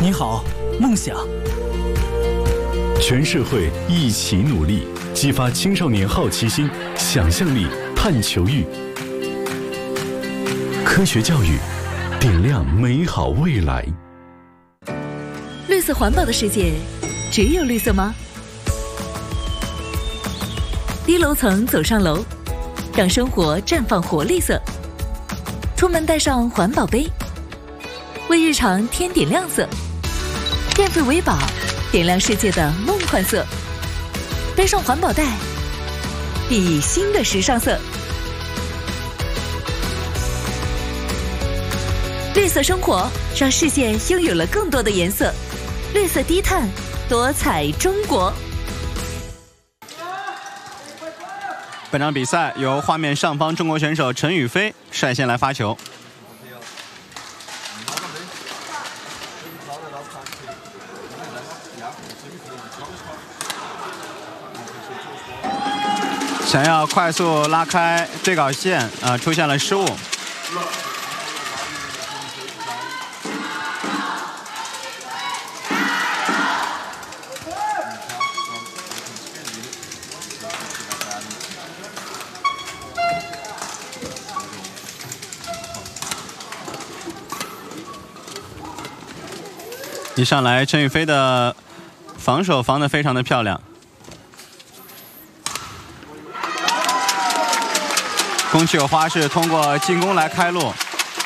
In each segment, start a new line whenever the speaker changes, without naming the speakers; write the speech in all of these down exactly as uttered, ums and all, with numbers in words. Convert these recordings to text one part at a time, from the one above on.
你好，梦想。
全社会一起努力，激发青少年好奇心、想象力、探求欲。科学教育，点亮美好未来。
绿色环保的世界，只有绿色吗？低楼层走上楼，让生活绽放活力色。出门带上环保杯，为日常添点亮色。电费为宝，点亮世界的梦幻色。背上环保袋，熠熠新的时尚色。绿色生活，让世界拥有了更多的颜色。绿色低碳，多彩中国。
本场比赛由画面上方中国选手陈雨菲率先来发球。想要快速拉开对角线，啊、呃，出现了失误。一上来，陈雨菲的防守防得非常的漂亮。宫崎有花是通过进攻来开路。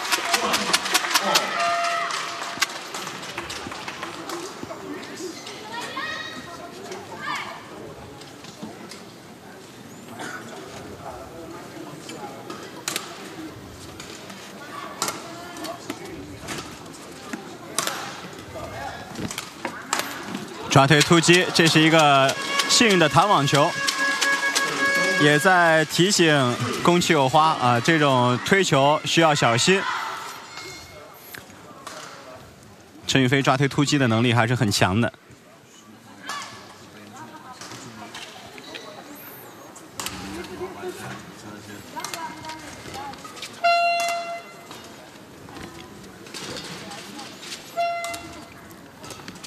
抓推突击，这是一个幸运的弹网球，也在提醒宫崎有花啊，这种推球需要小心。陈雨菲抓推突击的能力还是很强的。